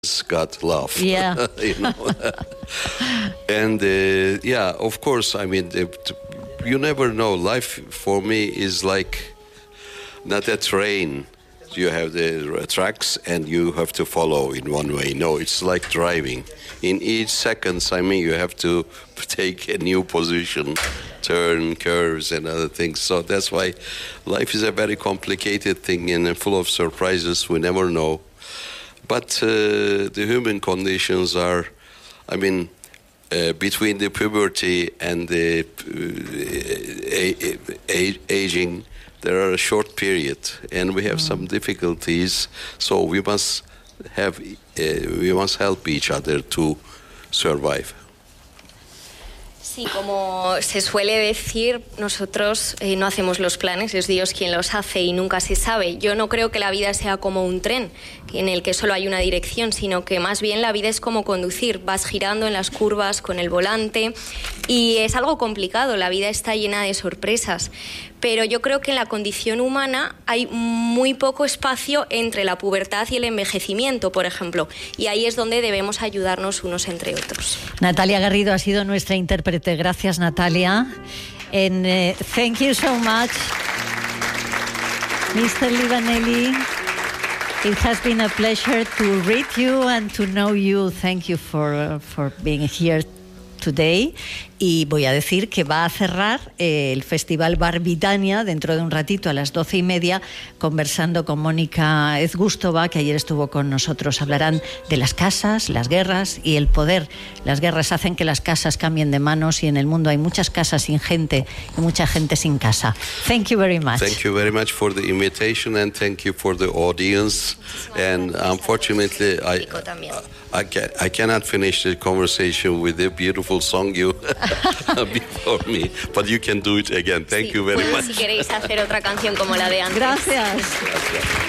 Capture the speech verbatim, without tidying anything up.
got love. Yeah. You know? And uh, yeah, of course, I mean, uh, you never know. Life for me is like not a train. You have the tracks and you have to follow in one way. No, it's like driving. In each seconds, I mean, you have to take a new position, turn, curves, and other things. So that's why life is a very complicated thing and full of surprises. We never know. But uh, the human conditions are, I mean, uh, between the puberty and the uh, a- aging, there are a short period, and we have mm. some difficulties. So we must have, uh, we must help each other to survive. Sí, como se suele decir, nosotros eh, no hacemos los planes, es Dios quien los hace y nunca se sabe. Yo no creo que la vida sea como un tren en el que solo hay una dirección, sino que más bien la vida es como conducir, vas girando en las curvas con el volante y es algo complicado, la vida está llena de sorpresas. Pero yo creo que en la condición humana hay muy poco espacio entre la pubertad y el envejecimiento, por ejemplo, y ahí es donde debemos ayudarnos unos entre otros. Natalia Garrido ha sido nuestra intérprete. Gracias, Natalia. And uh, thank you so much, Mister Livaneli. It has been a pleasure to read you and to know you. Thank you for uh, for being here today. Y voy a decir que va a cerrar eh, el Festival Bar Vitania dentro de un ratito a las doce y media, conversando con Mónica Ezgústova, que ayer estuvo con nosotros. Hablarán de las casas, las guerras y el poder. Las guerras hacen que las casas cambien de manos y en el mundo hay muchas casas sin gente y mucha gente sin casa. Thank you very much. Thank you very much for the invitation and thank you for the audience. And unfortunately, I, I, can, I cannot finish the conversation with the beautiful song you before me, but you can do it again. Thank sí. you very much. Si queréis hacer otra canción como la de antes. Gracias. Gracias.